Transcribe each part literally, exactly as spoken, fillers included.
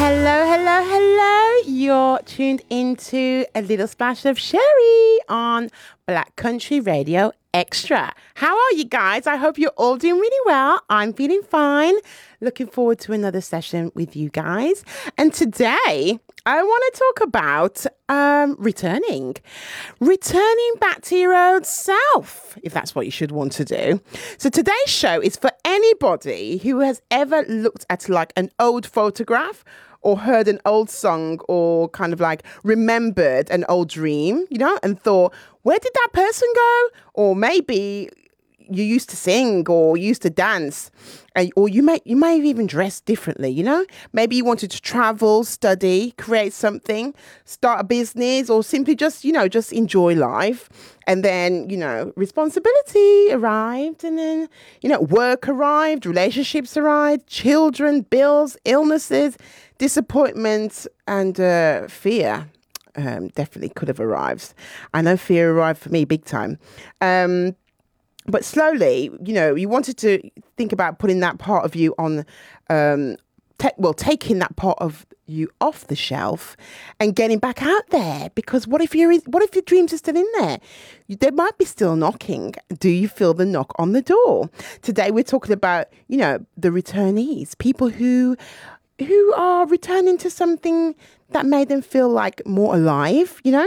Hello, hello, hello. You're tuned into A Little Splash of Sherry on Black Country Radio Extra. How are you guys? I hope you're all doing really well. I'm feeling fine. Looking forward to another session with you guys. And today, I want to talk about um, returning. Returning back to your old self, if that's what you should want to do. So today's show is for anybody who has ever looked at like an old photograph or heard an old song or kind of like remembered an old dream, you know, and thought, where did that person go? Or maybe you used to sing or used to dance, and, or you may you may have even dressed differently, you know? Maybe you wanted to travel, study, create something, start a business, or simply just, you know, just enjoy life. And then, you know, responsibility arrived, and then, you know, work arrived, relationships arrived, children, bills, illnesses, disappointments, and uh, fear. Um, definitely could have arrived. I know fear arrived for me big time. Um, But slowly, you know, you wanted to think about putting that part of you on, um, te- well, taking that part of you off the shelf and getting back out there. Because what if you're, what if your dreams are still in there? They might be still knocking. Do you feel the knock on the door? Today, we're talking about, you know, the returnees, people who, who are returning to something that made them feel like more alive, you know?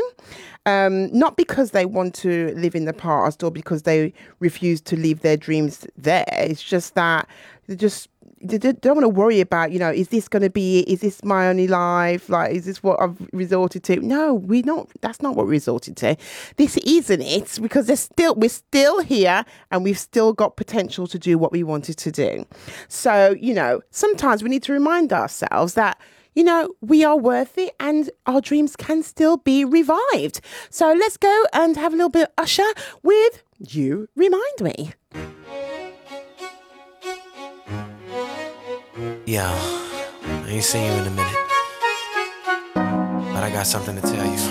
Um, not because they want to live in the past or because they refuse to leave their dreams there. It's just that they just they don't want to worry about, you know, is this going to be, is this my only life? Like, is this what I've resorted to? No, we're not. That's not what we resorted to. This isn't it, because there's still, we're still here and we've still got potential to do what we wanted to do. So, you know, sometimes we need to remind ourselves that, you know, we are worthy and our dreams can still be revived. So let's go and have a little bit of Usher with You Remind Me. Yo, I ain't seen you in a minute, but I got something to tell you.